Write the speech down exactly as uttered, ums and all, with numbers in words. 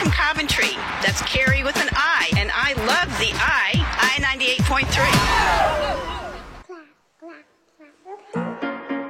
from Coventry. That's Carrie with an I, and I love the I, I ninety-eight point three.